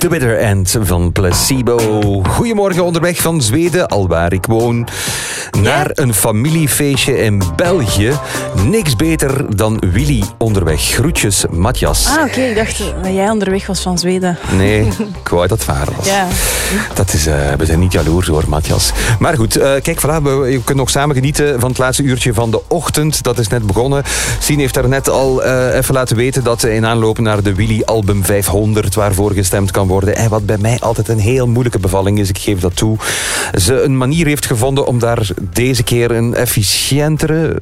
The Bitter End van Placebo. Goedemorgen, onderweg van Zweden, alwaar ik woon, naar een familiefeestje in België. Niks beter dan Willy onderweg. Groetjes, Matthias. Ah, oké. Ik dacht dat jij onderweg was van Zweden. Nee, ik wou dat het waar was. Ja. Dat is, we zijn niet jaloers hoor, Matthias. Maar goed, kijk, voilà, we kunnen nog samen genieten van het laatste uurtje van de ochtend. Dat is net begonnen. Sien heeft daar net al even laten weten dat in aanloop naar de Willy Album 500, waarvoor gestemd kan worden. En wat bij mij altijd een heel moeilijke bevalling is, ik geef dat toe. Ze een manier heeft gevonden om daar deze keer een efficiëntere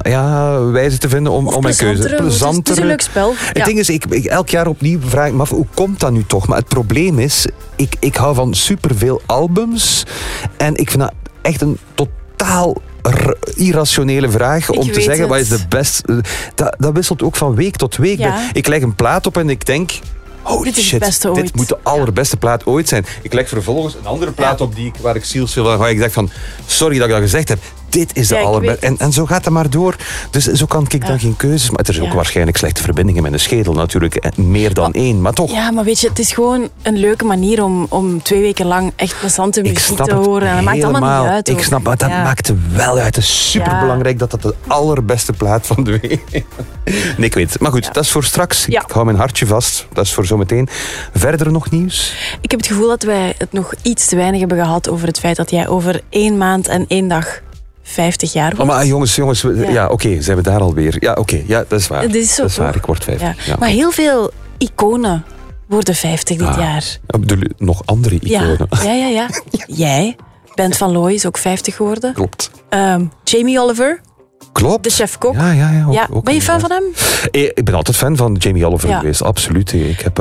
wijze te vinden om mijn keuze. Plezantere. Het is een leuk spel. Het ding is, ik elk jaar opnieuw vraag ik me af, hoe komt dat nu toch? Maar het probleem is, ik hou van superveel albums. En ik vind dat echt een totaal irrationele vraag om te zeggen, wat is de beste? Dat wisselt ook van week tot week. Ja. Ik leg een plaat op en ik denk, holy shit, dit moet de allerbeste plaat ooit zijn. Ik leg vervolgens een andere plaat op waar ik zielsveel van, waar ik zeg van, sorry dat ik dat gezegd heb. Dit is de allerbeste. En zo gaat het maar door. Dus zo kan ik dan geen keuzes. Maar er is ook waarschijnlijk slechte verbindingen met een schedel natuurlijk. Meer dan één, maar toch. Ja, maar weet je, het is gewoon een leuke manier om 2 weken lang echt plezante muziek te horen. En dat maakt allemaal niet uit. Ik snap, maar dat maakt wel uit. Het is superbelangrijk dat de allerbeste plaat van de week is. Nee, ik weet het. Maar goed, dat is voor straks. Ik hou mijn hartje vast. Dat is voor zometeen. Verder nog nieuws? Ik heb het gevoel dat wij het nog iets te weinig hebben gehad over het feit dat jij over 1 maand en 1 dag 50 jaar wordt. Maar jongens, oké, zijn we daar alweer? Ja, oké, dat is waar. Dat is waar, ik word 50. Ja. Maar heel veel iconen worden 50 dit jaar. Bedoel je nog andere iconen? Ja. Jij, Bent van Looy, is ook 50 geworden. Klopt. Jamie Oliver. Klopt. De chef-kok. Ja, ook ben je fan van hem? Ik ben altijd fan van Jamie Oliver geweest, absoluut. Ik heb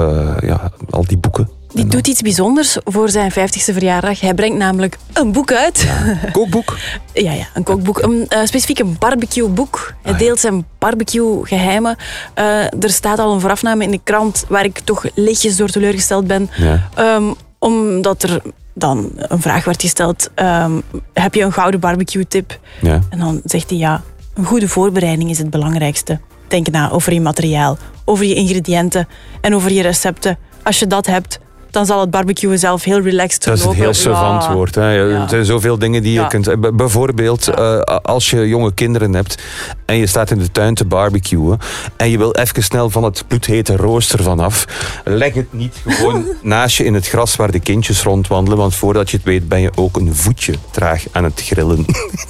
al die boeken. Die doet iets bijzonders voor zijn 50ste verjaardag. Hij brengt namelijk een boek uit. Ja, kookboek? Ja, een kookboek. Specifiek een barbecueboek. Hij deelt zijn barbecue-geheimen. Er staat al een voorafname in de krant waar ik toch lichtjes door teleurgesteld ben. Ja. Omdat er dan een vraag werd gesteld. Heb je een gouden barbecue-tip? Ja. En dan zegt hij een goede voorbereiding is het belangrijkste. Denk na over je materiaal, over je ingrediënten en over je recepten. Als je dat hebt, dan zal het barbecuen zelf heel relaxed lopen. Dat is een heel savant woord. Er zijn zoveel dingen die je kunt... Bijvoorbeeld, als je jonge kinderen hebt en je staat in de tuin te barbecuen en je wil even snel van het bloedhete rooster vanaf, leg het niet gewoon naast je in het gras waar de kindjes rondwandelen, want voordat je het weet ben je ook een voetje traag aan het grillen.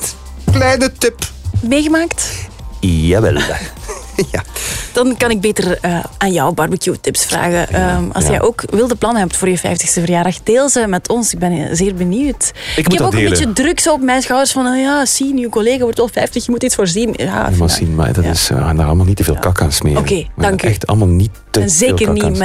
Kleine tip. Meegemaakt? Jawel. Ja. Dan kan ik beter aan jou barbecue-tips vragen. Als jij ook wilde plannen hebt voor je 50ste verjaardag, deel ze met ons. Ik ben zeer benieuwd. Ik heb ook een beetje druk zo op mijn schouders van, zie, je collega wordt al 50, je moet iets voorzien. Maar dat is daar allemaal niet te veel kak aan smeren. Oké, dank u. Echt allemaal niet te veel kak aan smeren.